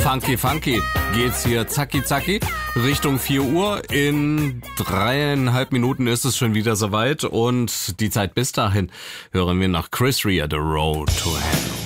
Funky geht's hier zacki zacki Richtung 4 Uhr. In 3,5 Minuten ist es schon wieder soweit und die Zeit bis dahin hören wir nach Chris Rea, The Road to Hell.